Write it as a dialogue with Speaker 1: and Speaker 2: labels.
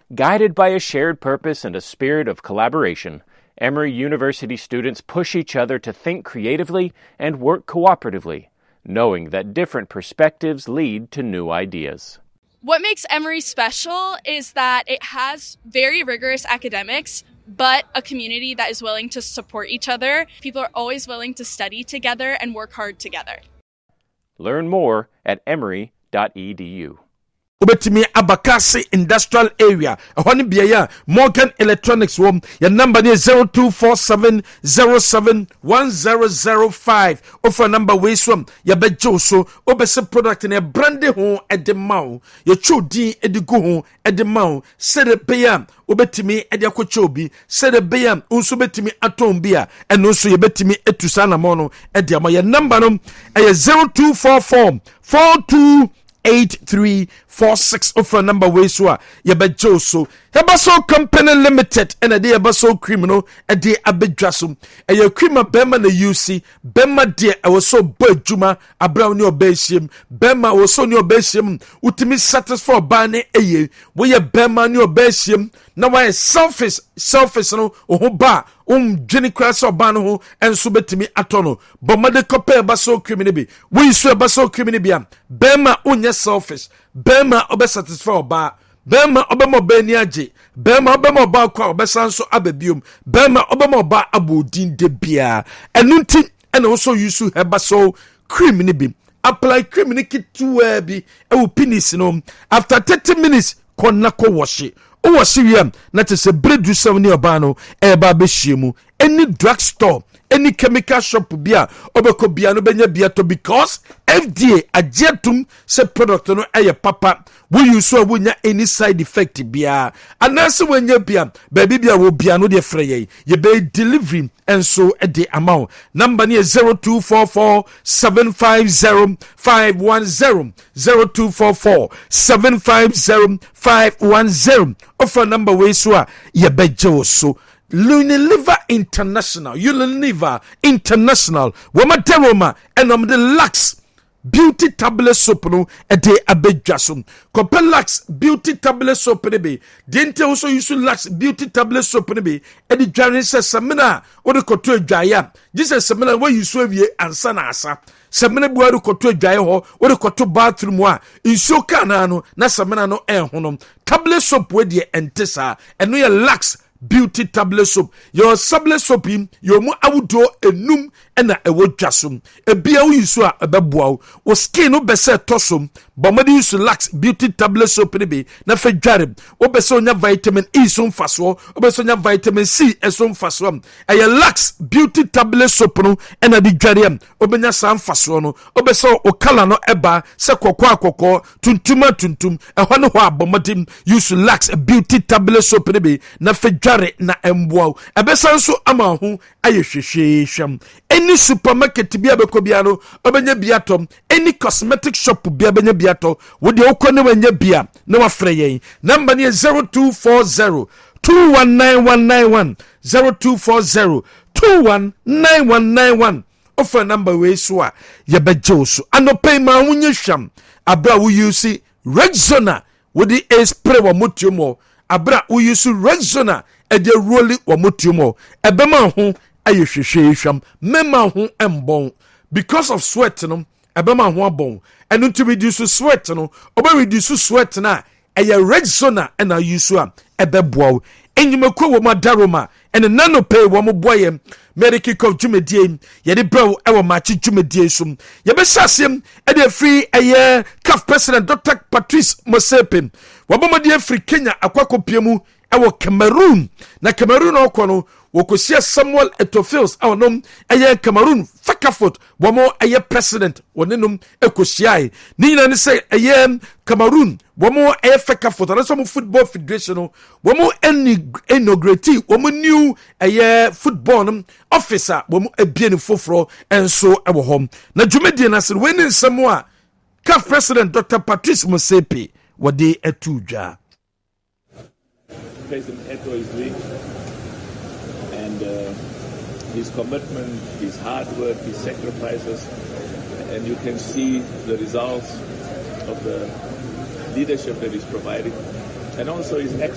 Speaker 1: Guided by a shared purpose and a spirit of collaboration, Emory University students push each other to think creatively and work cooperatively, knowing that different perspectives lead to new ideas.
Speaker 2: What makes Emory special is that it has very rigorous academics, but a community that is willing to support each other. People are always willing to study together and work hard together.
Speaker 1: Learn more at emory.edu.
Speaker 3: Ubetimi Abakasi Industrial Area. Ahoni biya Morgan Electronics wom. Your number is 0247071005. Offer number wayswam. Ya bejo so obese product in a brandy home at the mouth. Your chodi edigo home at the mouth. Said a bayam. Ubetimi ediakochobi. Said a bayam. Unso betimi atom beer. And also you betimi etusana mono at the amount. Your number 0244 428346 offer number way so ya bejo so Hebaso Company Limited and a day Hebaso criminal a day abedjasum a your crima bema na UC bema dear I was so bird juma a brown your basium bema was so your basium utimi satisfy bane a we a bema your basium now I selfish no ba Jenny Crass or Bano and Subetimi Atono but mother copper baso criminal be we swear baso criminal be bema unya selfish bema obe satisfy ba Bema obama beniaje bema obama ba kwa obesanso abebium bema obama ba abodin de bia enunti and also use hebaso cream ni bi apply cream ni kitu bi e wo penis no after 30 minutes konna ko wash o wash wiam na te se bredu sam ni oba no e ba be hyiemu any drug store any chemical shop bia obeko bia no benya bia to because FDA ajetum se product no eye papa we use so wunya any side effect bia anase wenya bia baby bia wo bia no de freye ye be delivery and so at the amount number near 0244 750 510 0244 750 510 offer number we so ye bejo so Unilever International, Unilever International, Wamateroma, and the Lux Beauty Tablet Soap no a day abedjasum. Compare Lux Beauty Tablet Soap be. Didn't also use Lux Beauty Tablet Soap be. And the Janet says Samina or the Kotu Jaya. This is Samina where you swear ye and Sanasa. Samina Buaru Kotu Jaya or the Kotu bathroom wa. In Shokanano, na Samina no air honum. Tablet soap with ye and Tessa, and we are Lux Beauty Tablet Soap. Your tablet soap your mo awudo enum ena ewo dwasum ebia wo yisu a ebeboa wo skin no bese tosom bomadi yisu Lux Beauty Tablet Soap ne be na fa dware wo bese onya vitamin E so mfaso wo bese onya vitamin C so mfaso eye Lux Beauty Tablet Soap no ena di dware am obenya sa mfaso no wo bese o color no eba se kokko tuntuma tuntum ehɔ ne ho abomadim yisu Lux Beauty Tablet Soap ne be na fa dware na emboa ebesa nso ama ho aye hwehwehwam any supermarket bia beko bia no obenya bia tom any cosmetic shop bia benya bia to wo de okone wanya bia na wafrɛ yen number ne 0240 219191 0240 219191 offer number we so a ye bejo so anopay ma wunye hwam abra wo use Rexona wo di spray wo motumo abra wo use Rexona e de roli wo motumo ebema ho ayehwehwehwam mema ho embon because of sweat no ebema ho abon and to reduce sweat no oba reduce sweat na eye Rexona and na use am ebeboa enyimako wo madaroma and nano pay wo mo boyem medical coach jumedie ye de bro e wo machi jumedie sum ye be sasem e de free eye CAF president Dr. Patrice Motsepe wo bomode free Kenya akwakopiemu e wo Cameroon na Cameroon okono wokosia Samuel Eto'o awonom eye Cameroon Fakafot womo eye president wonenum ekosiai ni nyina ne say eye Cameroon womo eye Fakafot na some football federation womo inaugurate womo new eye football officer womo ebie ne foforo enso ewo hom na dwumedie na se weni nsemo a CAF president Dr. Patrice Motsepe wode etudwa
Speaker 4: President Eto'o is doing, and his commitment, his hard work, his sacrifices, and you can see the results of the leadership that he's providing, and also his